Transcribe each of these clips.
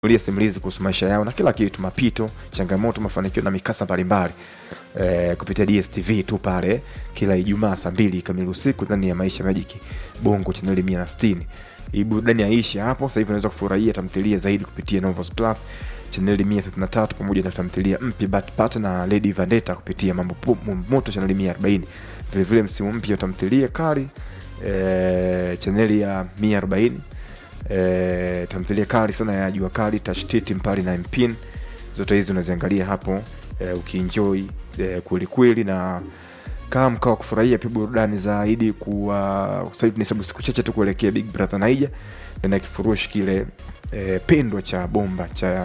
simulizi kuhusu maisha yao na kila kitu, mapito, changamoto, mafanikio na mikasa mbalimbali kupitia DStv tu pale kila Ijumaa saa 2 kamili usiku ndani ya Maisha Magic Bongo channel 160. Hii burudani yaisha hapo. Sasa hivi unaweza kufurahia tamthilia zaidi kupitia Novos Plus channel 133 pamoja na tamthilia mpya Bat na Lady Vendetta kupitia Mambo Moto channel 140. Vile vile msimu mpya tamthilia kali channel ya 140. Tamthilia kali sana ya Jua Kali, Tashtiti, Mpali na Mpin. Zote hizi unaziangalia hapo ukienjoy kweli na kama mkao kufurahia pia burudani zaidi sasa hivi ni sababu siku chache tu kuelekea Big Brother Naija na kifurushi kile pendwa cha bomba cha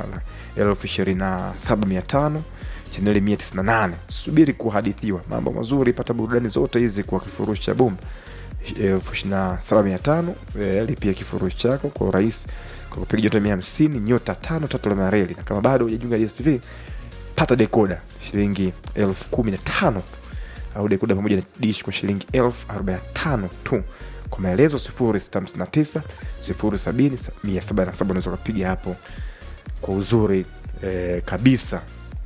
27,500 channel 198. Subiri kuhadithiwa mambo mazuri, pata burudani zote hizi kwa kifurushi cha bomba 27,500. Lipia kifurushi chako kwa urahisi kwa kupiga nyota 150 nyota 5 la mareli, na kama bado hujajiunga DStv pata decoder shilingi 15,000 au decoder pamoja na dish kwa shilingi 45,000 tu. Kwa maelezo 0659 070 177 unaweza kupiga hapo kwa uzuri kabisa.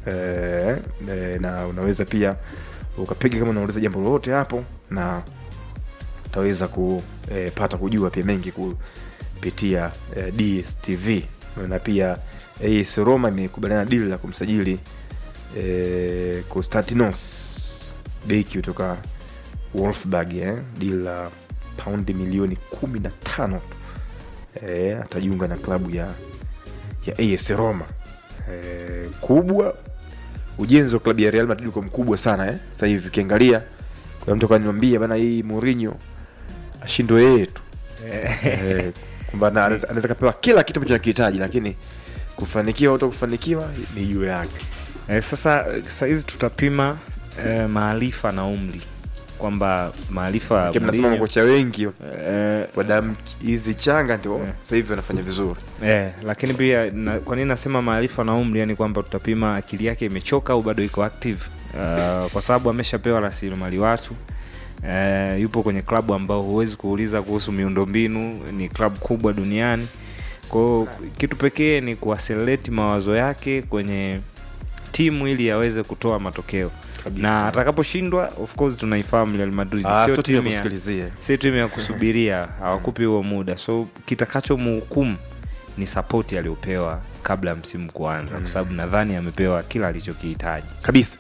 Na unaweza pia ukapiga kama unauliza jambo lolote hapo, na utaweza kupata kujua pia mengi kupitia DStv. Na pia AS Roma imekubaliana deal la kumsajili Konstantinos beki kutoka Wolfsburg, deal la paundi milioni 15. Atajiunga na klabu ya AS Roma. Kubwa ujenzi wa klabu ya Real Madrid uko mkubwa sana sasa hivi. Ukiangalia kuna mtu kananiambia bana, hii Mourinho ashindwe yeye tu kwamba anaweza kupewa kila kitu ambacho anahitaji, lakini kufanikiwa au kufanikiwa ni juu yake. Sasa hizi tutapima maarifa na umri, kwamba maarifa kama nasema kocha wengi kwa damu hizi changa ndio sasa hivi wanafanya vizuri. Lakini pia kwa nini nasema maarifa na umri, yani kwamba tutapima akili yake imechoka au bado iko active, kwa sababu ameshapewa rasilimali watu. Yupo kwenye klabu ambao huwezi kuuliza kuhusu miundombinu, ni klabu kubwa duniani. Kwa kitu pekee ni kuaccelerate mawazo yake kwenye timu ili aweze kutoa matokeo kabisa. Na atakaposhindwa, of course tunaifahamu Real Madrid sio timu ya kusubiria, hawakupi huo muda. So kitakachomhukumu ni support aliyopewa kabla msimu kuanza, kwa sababu nadhani amepewa kila alichokihitaji kabisa.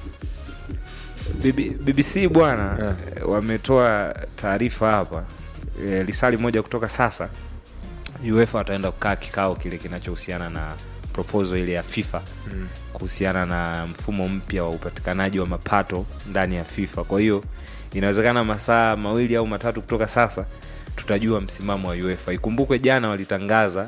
BBC bwana, wametoa taarifa hapa lisali moja kutoka sasa. UEFA ataenda kukaa kikao kile kinachohusiana na proposal ile ya FIFA kuhusiana na mfumo mpya wa upatikanaji wa mapato ndani ya FIFA. Kwa hiyo inawezekana masaa 2 au 3 kutoka sasa tutajua msimamo wa UEFA. Ikumbukwe jana walitangaza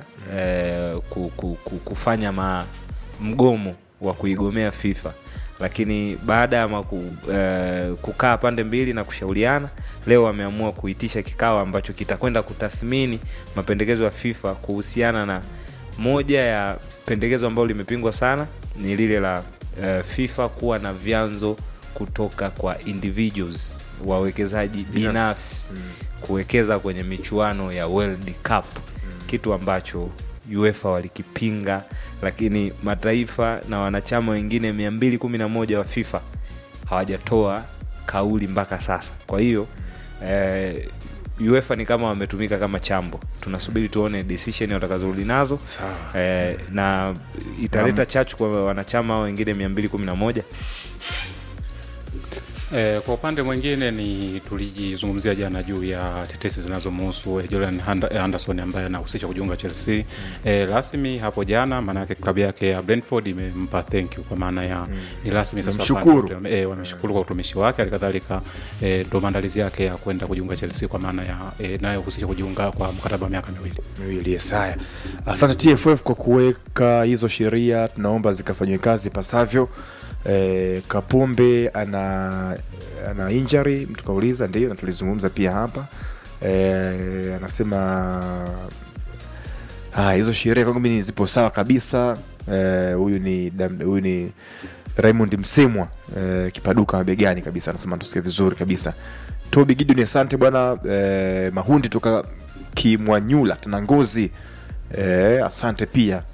kufanya mgomo wa kuigomea FIFA, lakini baada ya kukaa pande mbili na kushauriana, leo wameamua kuitisha kikao ambacho kitakwenda kutathmini mapendekezo ya FIFA kuhusiana na moja ya pendekezo ambalo limepingwa sana, ni lile la FIFA kuwa na vyanzo kutoka kwa individuals, wawekezaji binafsi kuwekeza kwenye michuano ya World Cup, kitu ambacho UEFA walikipinga, lakini mataifa na wanachama wengine 211 wa FIFA hawajatoa kauli mpaka sasa. Kwa hiyo UEFA ni kama wametumika kama chambo. Tunasubiri tuone decision watakazorudi nazo, na italeta chachu kwa wanachama wengine 211. Kwa upande mwingine ni tulijizungumzia jana juu ya tetesi zinazomhusu Jordan Anderson ambaye anahusisha kujiunga Chelsea rasmi hapo jana. Maana yake klabu yake ya Brentford imempa thank you, kwa maana ya ni rasmi sasa wameshukuru kwa utumishi wake. Alikadhalika ndo maandalizi yake ya kwenda kujiunga Chelsea, kwa maana ya nayo husisha kujiunga kwa mkataba wa miaka miwili. Saya. Asante TFF kwa kuweka hizo sheria, tunaomba zikafanywe kazi pasavyo. Kapombe ana injury, mtu kauliza, ndio na tulizungumza pia hapa. Anasema hizo sheria kwangu mimi zipo sawa kabisa. Huyu ni Raymond Msemwa, kipaduka mabegani kabisa, anasema tusikie vizuri kabisa. Toby Gideon, asante bwana. Mahundi toka Kimwanyula tuna Ngozi, asante pia